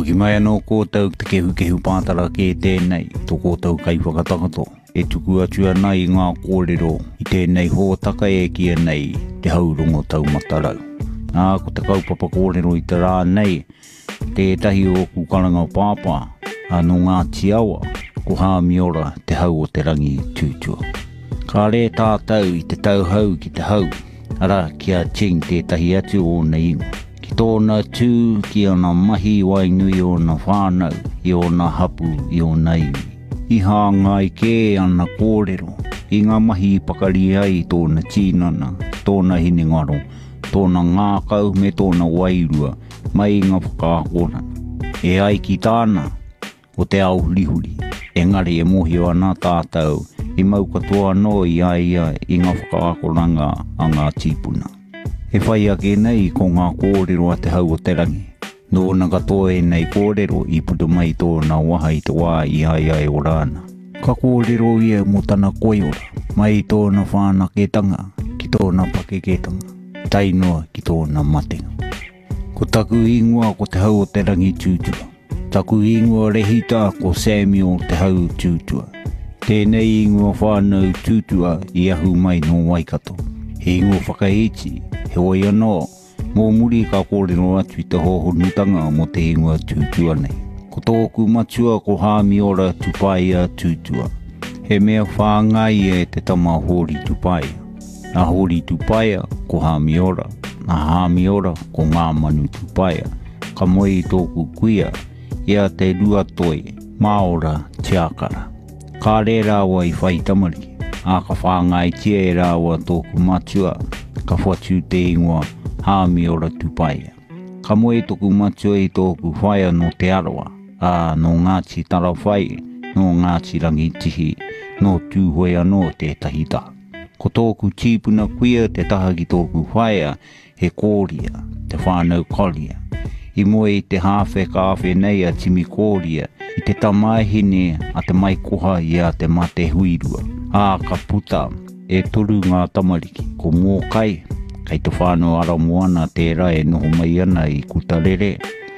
ki mai anō kōtau te kehu pātara ke tēnei, tō kōtau kai whakatakato. E tuku atua nei ngā kōrero i tēnei hōtaka e kia nei te haurongo tau matarau. Ko te kaupapa kōrero i te rā nei, tētahi o kukaranga pāpā, anō ngā tiawa, ko hāmiora te hau o te rangi tūtua. Ka re tātau i te tauhau ki te hau, ara kia ting tētahi atu o nei ingo. Ki tōna tū ki ona mahi wainui o na whānau, i ona hapu i o nei. I hāngai kē ana kōrero, i ngā mahi pakari ai tōna tīnana, tōna hinengaro, tōna ngākau me tōna wairua, mai ngā whakaakona. E ai ki tāna, o te au hurihuri, engari e mohio ana tātau, i mau katoa no i aia i ngā whakaakoranga a ngā tīpuna. E whai ake nei ko ngā kōrero a te hau o te rangi. Nō na katoa e nei kōrero i putu mai tōna waha i te wā i aia e o rāna. Ka kōrero ia mo tana koiora, mai tōna whānaketanga ki tōna pakeketanga, tainoa ki tōna matenga. Ko taku ingoa ko te hau o te rangi tūtua. Taku ingoa rehita ko Samuel te hau tūtua. Tēnei ingoa whānau tūtua i ahu mai no Waikato. He ingoa whakaiti, he oi anō, mō muri ka kōrero atu i te hohonutanga mo te ingoa tūtua nei. Ko tōku matua ko hāmiora tupaia tūtua. He mea whāngai e te tama hori tupaia. Nā hori tupaia ko hāmiora, nā hāmiora ko ngā manu tupaia. Ka moe i tōku kuia, ia te rua toi, maora tiakara. Ka re rāua i whai tamari, a ka whāngai tia e rāua tōku matua, ka whatu te ingoa hāmiora tupaia. Ka moe tōku matua i tōku whaia no te aroa, no Ngāti Tarawhai, no Ngāti Rangitihi, no tūhoi anō tētahi taha. Ko tōku tīpuna kuia te taha ki tōku whaia, he kōria, te whānau koria. I moe i te hāwhe ka awhe nei a timi kōria, i te tamaihine a te mai koha i a te mate huirua. Ka puta e toru ngā tamariki, ko mō kai te whānau aramoana tērā e noho mai ana i kutarere.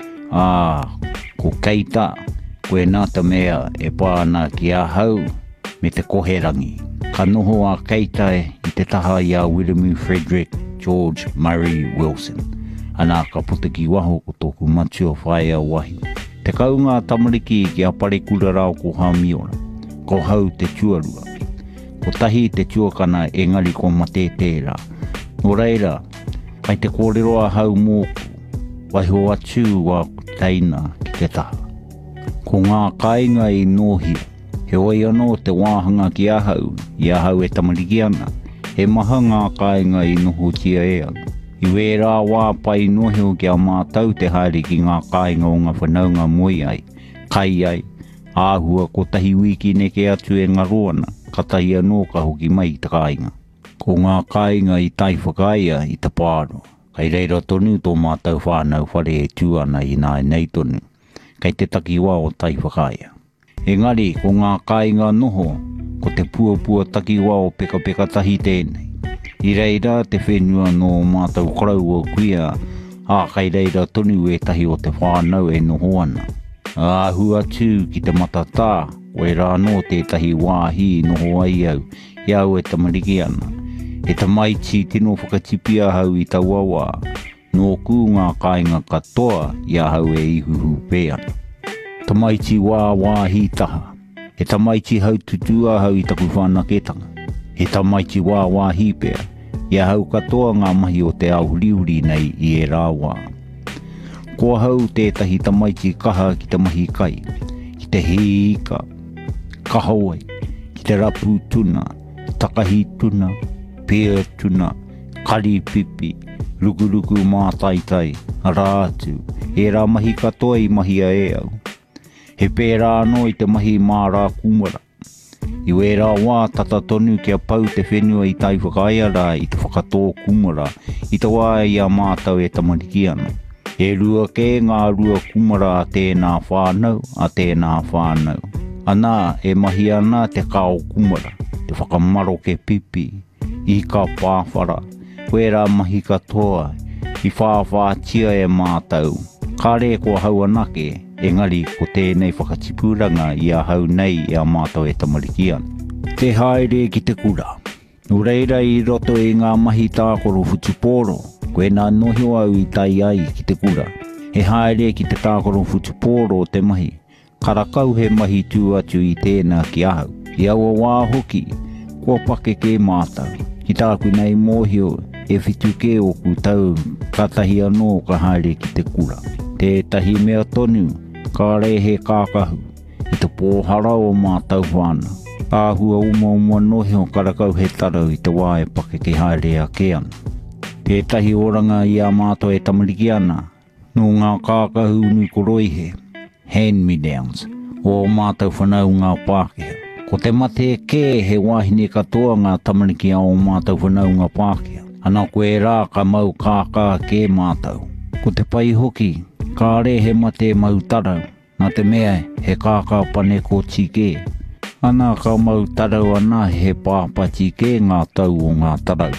Ko keita, koe nāta mea e pāna ki a hau me te koherangi. Ka noho a keita i te taha i a William Frederick George Murray Wilson. Ana ka puta ki waho ko tōku matua whaia wahi. Te kaunga tamariki ki a pare kura rao ko hāmiora, ko hau te tuarua. Ko tahi te tuakana e ngari ko mate tērā. Nō reira, kai te kōrero a hau mōku, waiho atu wa teina ki te taha. Ko ngā kāinga i nōhia, he oi anō te wāhanga ki ahau, i ahau e tamariki ana, he maha ngā kāinga i noho tia e ana. I wērā wā pai noheo ki a mātau te haere ki ngā kāinga o ngā whanaunga moi ai, kai ai, āhua ko tahi wiki neke atu e ngaroana, ka tahi anō ka hoki mai te kāinga. Ko ngā kāinga i tai whakaia i te pāro, kai reira tonu tō mātau whānau whare e tūana i nā nei tonu, kai te takiwa o tai whakaia. Engari, ko ngā kāinga noho, ko te puapua takiwa o peka peka tahi tēnei. I reira te whenua no mātau korau o kuia, kai reira tonu e tahi o te whānau e noho ana. Ahu atu ki te matatā, o e rāno tētahi wāhi noho ai au, iau e tamariki ana. E tamaiti tino whakatipia hau i tauawa, nō ku ngā kāinga katoa i hau e ihuhu pēana. Tamaiti wāhi taha, e tamaiti hau tutua hau i taku whanaketanga. E tamaiti wāhi pēa, i hau katoa ngā mahi o te ahuriuri nei i e rāwā. Ko hau tētahi tamaiti kaha ki te mahi kai, ki te hiika, kahawai, ki te rapu tuna, takahi tuna, pia tuna, kari pipi, rukuruku mātaitai, rātu, e rā mahi katoa i mahia e au. He pērā anō i te mahi mārā kumara. I wērā wā tata tonu kia pau te whenua i tai whakaia rā i te whakatō kumara, i te wā i a mātau e tamariki ana. E rua ke ngā rua kumara a tēnā whānau, a tēnā whānau. Anā e mahi ana te kao kumara, te whakamaro ke pipi, i ka pāwhara, wērā mahi katoa, i whāwhātia e mātau. Kare ko hau anake, engari ko tēnei whakatipuranga i a hau nei i a mātou e tamariki ana. Te haere ki te kura. No reira i roto e ngā mahi tākoro futuporo, koe nā nohio au i tai ai ki te kura. He haere ki te tākoro futuporo o te mahi. Karakau he mahi tū atu i tēnā ki ahau. I aua wā hoki, kua pake ke mātau. Ki tāku nei mōhio e whitu ke o ku tau katahi anō ka haere ki te kura. Tētahi mea tonu, ka rehe kākahu, i te pōhara o mātau whāna. Āhua uma nohi o karakau he tarau i te wā e pake ke haere a ke ana. Tētahi oranga i a mātou e tamariki ana, no ngā kākahu nui koroihe, hand-me-downs, o mātou whanau ngā Pākehā. Ko te mate ke he wahine katoa ngā tamariki a o mātou whanau ngā Pākehā. Ana koe rā ka mau kākā ke mātou. Ko te pai hoki, ka rehe mate mau tarau, nā te mea he kākā pane ko tike. Ana ka mau tarau ana he pāpati ke ngā tau o ngā tarau.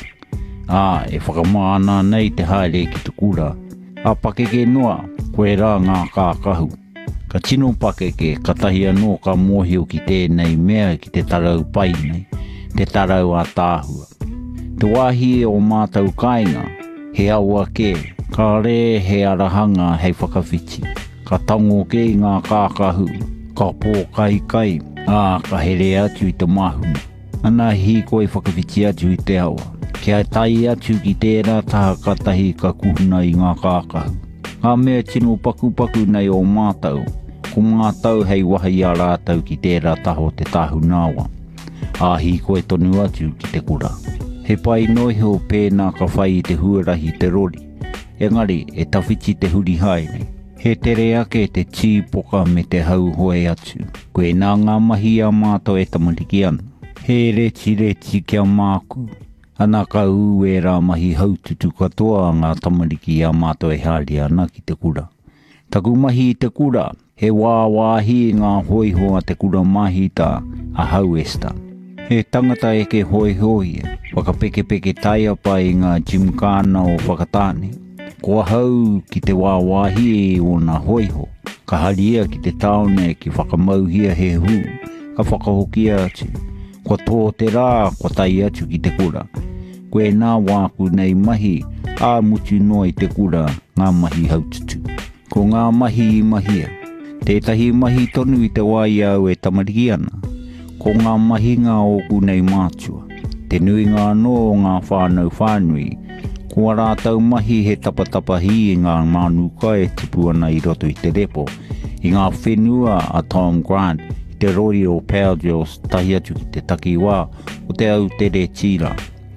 E whakamāna nei te haere ki te kura. A pake ke noa, koe rā ngā kākahu. Ka tino pake ke katahi anō ka mōhio ki tēnei mea ki te tarau pai nei, te tarau a tāhua. Te wāhi o mātou kāinga, he aua ke, ka re he arahanga hei whakawhiti. Ka tango ke i ngā kākahu, ka pō kai, ka here atu i te mahuna. Ana hi koe whakawhiti atu i te awa. Kia tai atu ki tērā taha katahi ka kuhuna i ngā kākahu. Ka mea tino paku nei o mātou, ko mātou hei wahi a rātau ki tērā taho te tahu nāwa. Hi koe tonu atu ki te kura. He pai noiho pēnā ka whai i te huarahi te rori. Engari e tawhiti te huri haere. He tere ake te tīpoka me te hau hoe atu. Koe nā ngā mahi a mātou e tamariki ana. He reti kia māku. Ana ka ue rā mahi haututu katoa ngā tamariki a mātou e haere ana ki te kura. Taku mahi i te kura, he wāhi ngā hoihoa te kura mahi tā a hau esta. He tangata e ke hoi, whakapeke taia pai ngā jimkana o whakatāne. Ko hau ki te wāhi e o ngā hoiho, ka haria ki te taone ki whakamauhia he hu, ka whakahokia atu. Ko tō te rā, ko tai atu ki te kura. Koe nā wāku nei mahi, mutu noa i te kura ngā mahi haututu. Ko ngā mahi I mahia, tētahi mahi tonu I te wai au e tamariki ana. Ko ngā mahi ngā oku nei mātua, te nui ngā no o ngā whānau whānui, ko rātau mahi he tapatapahi I ngā mānuka e tipu ana I roto I te repo, I ngā whenua a Tom Grant, I te rori o Powdrills tahi atu ki te takiwā o te au te re tira.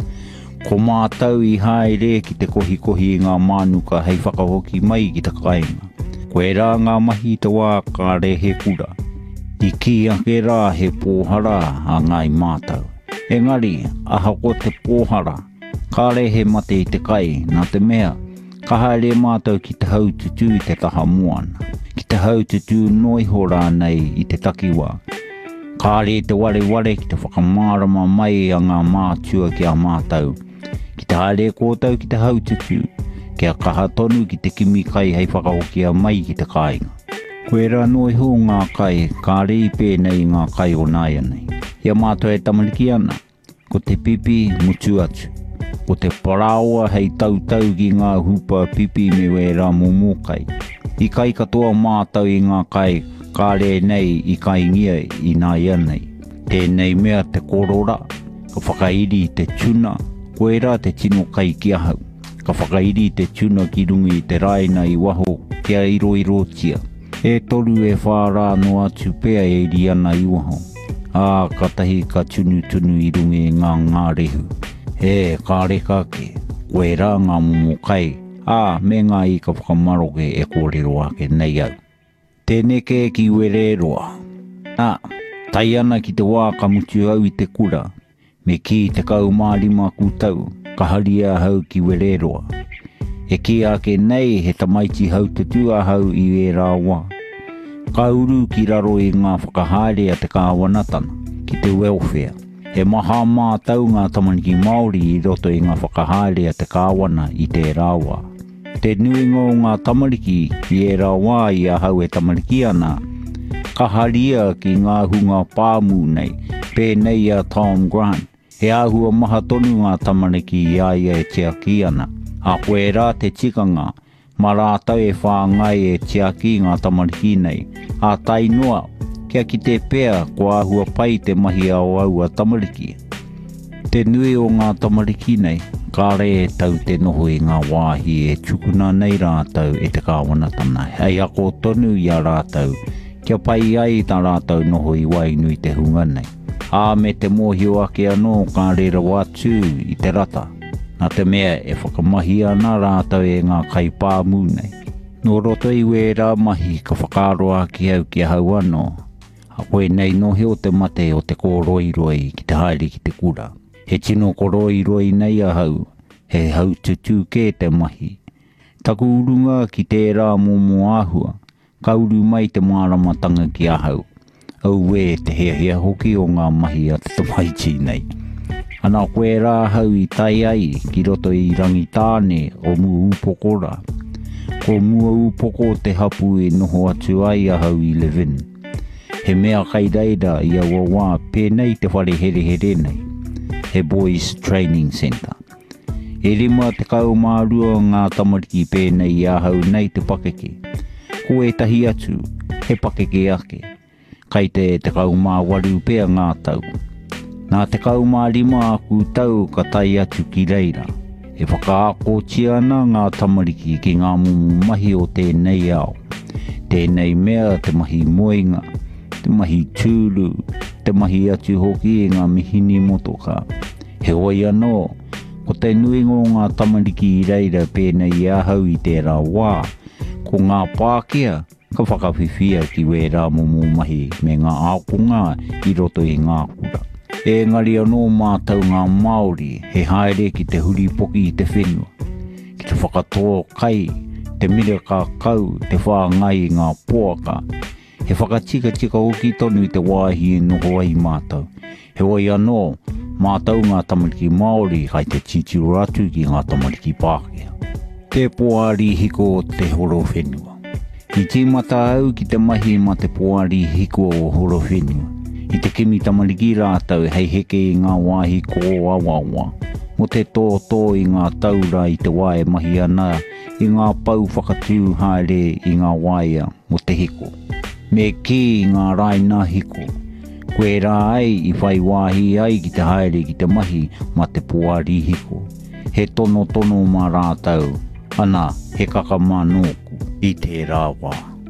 Ko mātau I haere ki te kohi I ngā mānuka hei whakahoki mai ki te kāinga. Koe rā ngā mahi te wā ka rehe kura. I ki ake rā he pōhara a ngai mātau. Engari, aha ko te pōhara, ka rehe mate I te kai, nā te mea, ka haere mātau ki te haututu I te taha moana. Ki te haututu noiho rā nei I te takiwā. Ka re te ware ki te whakamārama mai a ngā mātua ki a mātau. Ki te haere kōtau ki te haututu, kia kaha tonu ki te kimi kai hei whakahokia mai ki te kāinga. Koe rā noiho ngā kai, ka rei pēnei ngā kai o nāia nei. Ia mātou e tamariki ana, ko te pipi mutu atu. Ko te paraoa hei tautau ki ngā hupa pipi me we rā momokai. I kai katoa mātou I ngā kai, ka re nei I kai ngia I nāia nei. Tēnei mea te korora, ka whakairi te tuna, koe rā te tino kai ki ahau. Ka whakairi te tuna ki rungi I te raina I waho kia iro tia. E toru e whārā no atu pēa e iri ana I waho. Ka tahi ka tunu I rungi ngā rehu. He ka reka ke, koe rā ngā momokai, me ngā I ka whakamaroke e kōrero ake nei au. Tēnei ke ki wereroa. Tai ana ki te wā ka mutu au I te kura, me ki te kaumārima kūtau, ka haria hau ki wereroa. E ki ake nei he tamaiti haututu a hau I e rā wā. Ka uru ki raro I ngā whakahaere a te kāwanatana, ki te welfare. He maha mātau ngā tamaniki Māori I roto I ngā whakahaere a te kāwana I te rā wā. Te nuingo ngā tamariki i e rā wā i a hau e tamariki ana. Ka haria ki ngā hunga pāmu nei, pēnei a Tom Grant. He āhua maha tonu ngā tamariki i a ia e tiaki ana. A koe rā te tikanga, ma rātau e whāngai e tiaki ngā tamariki nei. A tainua, kia ki te pēa ko āhua pai te mahi au a tamariki. Te nui o ngā tamariki nei, kāre e tau te noho i ngā wāhi e tukuna nei rātau e te kāwanatana. Hei ako tonu i a rātau, kia pai ai tā rātau noho i wai nui te hunga nei. A me te mōhio ake anō kā rera wātū i te rata. Nā te mea e whakamahi ana rātau e ngā kai pāmu nei. Nō roto i we rā mahi ka whakaroa ki au ki hau anō. A koe nei no heo te mate o te kōroiroi ki te haere ki te kura. He tino kōroiroi nei a hau, he hau tutu ke te mahi. Taku urunga ki te rā mōmo āhua, ka uru mai te māramatanga ki a hau. Au we te hea hoki o ngā mahi a te tamaiti nei. Ana koe rā hau i tai ai ki roto i rangi tāne o mua upokora. Ko mua upoko te hapu e noho atu ai a hau i Levin. He mea kai reira i a wawā pēnei te whare here nei. He Boys Training Centre. E rima te kaumārua ngā tamariki pēnei i a hau nei te pakeke. Ko e tahi atu, he pakeke ake. Kai te kaumā waru pēr ngā tau. Nā te kaumā rima aku tau ka tai atu ki reira. E whakaako ana ngā tamariki ki ngā mumu mahi o tēnei ao. Tēnei mea te mahi moinga, te mahi tūru, te mahi atu hoki e ngā mihini motoka. He oi anō, ko te nuingo ngā tamariki i reira pēnei ahau i tērā wā. Ko ngā pākea, ka whakawhiwhia ki we rā mumu mahi me ngā ākunga i roto i ngā kura. E ngari anō mātau ngā Māori he haere ki te huri poki i te whenua. Ki te whakatoa kai, te mire ka kau, te whāngai i ngā poaka. He whakatika hoki tonu i te wāhi e noho ai mātau. He oi anō, mātau ngā tamariki Māori kai te titiro atu ki ngā tamariki Pākehā. Te poari hiko o te horo whenua. I tīmata au ki te mahi ma te poari hiko o horo whenua. I te kimi tamariki rātau hei heke i ngā wāhi ko awawa. Mo te tō i ngā taura i te wae mahi ana i ngā pau whakatū haere i ngā waea mo te hiko. Me ki i ngā raina hiko. Koe rā ai i whai wāhi ai ki te haere ki te mahi ma te poari hiko. He tono mā rātau, ana he kakamanoku. I te rāwā.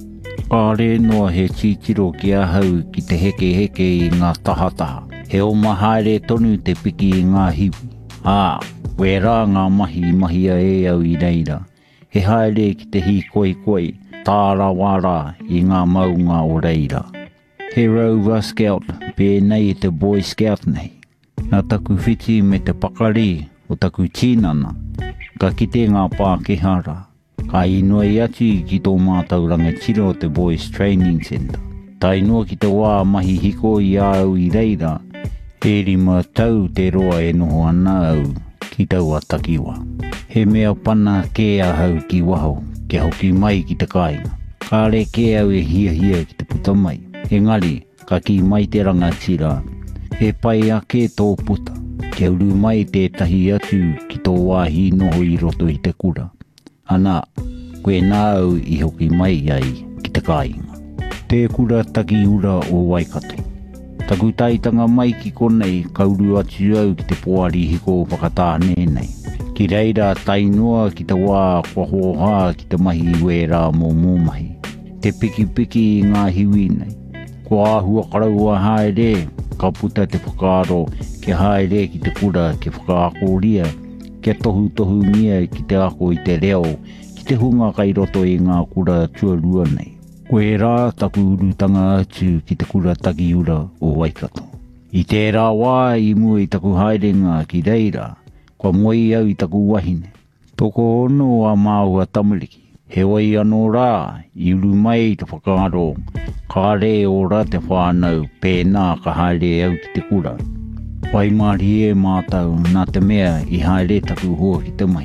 Kāre noa he titiro ki a hau ki te heke i ngā tahataha. He o mahaere tonu te piki i ngā hiwi. Koe rā ngā mahia e au i reira. He haere ki te hi koi, tā rawara i ngā maunga o reira. He Rover Scout, pēnei te Boy Scout nei. Nā taku whiti me te pakari o taku tīnana, ka kite ngā Pākehara. Ka inoi atu ki tō mātau rangatira o te Boys Training Centre. Ta inua ki te wā mahi hiko i au i reira, e rima tau te roa e noho ana au ki tau a takiwa. He mea pana ke a hau ki waho, ke hoki mai ki te kāinga. Kāre ke au e hia ki te puta mai. Engari, ka ki mai te rangatira, he pai ake tō puta, ke uru mai tētahi atu ki tō wāhi noho i roto i te kura. Ana, koe nāu i hoki mai ai ki te kāinga. Te kura taki ura o Waikato. Taku taitanga mai ki konei kauru atu au ki te poari hiko whakatāne nei. Ki reira tainua ki te wā kua hoha ki te mahi we rā mō mahi. Te piki i ngā hiwi nei. Kua ahua karaua haere, ka puta te whakaaro ke haere ki te kura ke whakaakoria. Kia tohu mia ki te ako i te reo, ki te hunga kai roto i ngā kura tuarua nei. Koe rā taku urutanga atu ki te kura taki ura o Waikato. I te rā wā i mua i taku haerenga ki reira, kua moi au i taku wahine. Toko ono a māua tamariki. He oi anō rā, i uru mai te whakaaro, ka re o rā te whānau, pēnā ka haere au ki te kura. Pai mari e mātau nā te mea i haere taku hoa ki te mai.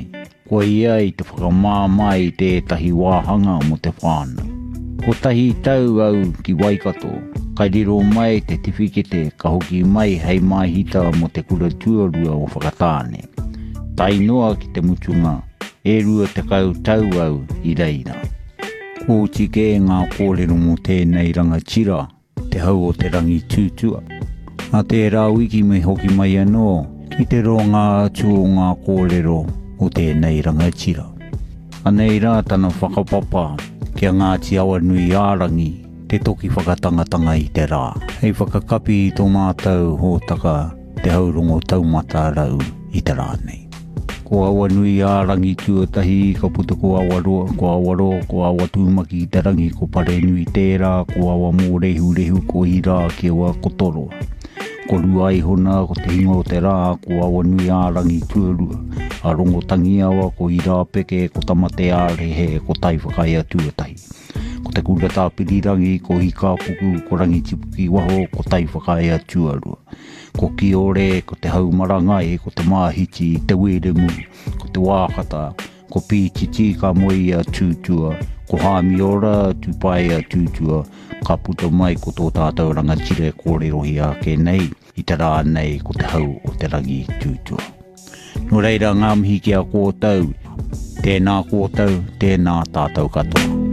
Ko ia I te whakamāmai tētahi wāhanga mo te whāna. Ko tahi tau au ki Waikato, kai riro mai te tiwhikete ka hoki mai hei mahita mo te kura tuarua o whakatāne. Tai noa ki te mutunga, e rua te kau tau au I reira. Ko tike ngā kōrero mo tēnei rangatira, te hau o te rangi tūtua. A te rāwiki me hoki mai anō, ki te ronga atu o ngā kōrero o tēnei rangatira. Anei rā tana whakapapa, kia Ngāti Awa Nui ārangi, te toki whakatangatanga I te rā. Hei whakakapi I tō mātou hōtaka, te haurongo taumata rau I te rā nei. Ko awa nui ārangi tuatahi, ka puta ko awaroa, ko awa tūmaki I te rangi, ko pare nui tērā, ko awa mō rehu ko ira ki awa kotoroa. Ko rua hona, ko te hinga o te rā, ko awa nui ārangi tuarua. A rongotangi awa, ko ira peke, ko tamate ārehe, ko tai whakaia tuatahi. Ko te kura tāpirirangi, ko hika puku, ko rangi tipuki waho, ko tai whakaia tuarua. Ko kiore, ko te haumarangai, ko te mahiti, te weremu, ko te wākata, ko pītiti ka moi a tūtua, ko hāmiora, tūpai a tūtua, ka puta mai ko tō tātou rangatire kōrerohi a ke nei, I te rā nei ko te hau o te rangi tūtua. No reira ngā mihi kia kōtau, tēnā kōtau, tēnā tātou katoa.